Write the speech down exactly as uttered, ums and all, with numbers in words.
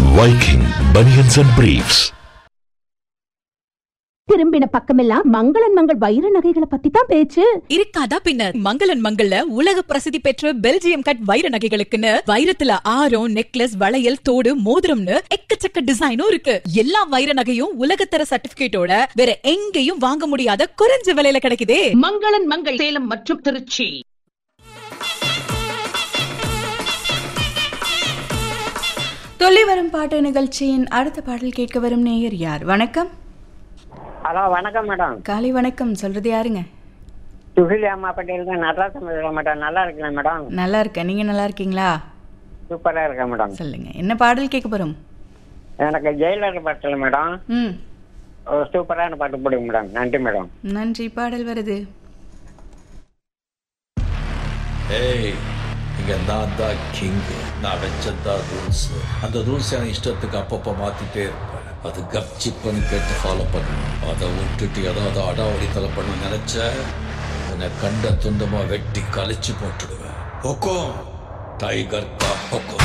Viking Bunions and Briefs. திரும்பின பக்கமெல்லாம் மங்களன் மங்கள் வைர நகைகளை பத்தி தான் பேச்சு. இருக்காதா பின்ன? மங்களன் மங்கள்ல உலக பிரசித்தி பெற்ற பெல்ஜியம் கட் வைர நகைகளுக்குன்னு வைரத்துல ஆரம், நெக்லஸ், வளையல், தோடு, மோதிரம்னு எக்கச்சக்க டிசைனும் இருக்கு. எல்லா வைர நகையும் உலகத்தர சர்டிபிகேட்டோட வேற எங்கேயும் வாங்க முடியாத குறைஞ்ச விலையில கிடைக்குதே. மங்களன் மங்கள் சேலம் மற்றும் திருச்சி. தொல்லை வரும் பாட்டு நிகழ்ச்சியின் அடுத்த பாடல் கேட்க வரும் நேயர் யார்? வணக்கம். ஹலோ, வணக்கம் மேடம். காலை வணக்கம். சொல்றது யாருங்க? சுகிலி அம்மா பட்டேல் தான். நடராசன் மேடம். நல்லா இருக்கேன் மேடம். நல்லா இருக்கேன். நீங்க நல்லா இருக்கீங்களா? சூப்பரா இருக்கேன் மேடம். சொல்லுங்க, என்ன பாடல் கேட்க போறோம்? எனக்கு ஜெயிலர் பாட்டில் மேடம். ம், சூப்பரான பாட்டு போடுங்க மேடம். நன்றி மேடம். நன்றி. பாடல் வருது. ஏய், இங்க நான் தான் கிங். நான் வச்சதான் ரூல்ஸ். அந்த ரூல்ஸ் என் இஷ்டத்துக்கு அப்பப்போ மாத்திட்டே இருப்பேன். அது கப்சிப்புன்னு கேட்டு ஃபாலோ பண்ணணும். அதை விட்டுட்டு ஏதாவது அடாவடி தலை பண்ண நினைச்ச உன்னை கண்ட துண்டமா வெட்டி கழிச்சு போட்டுடுவேன். ஹொக்கோ டைகர் கா ஹொக்கோ.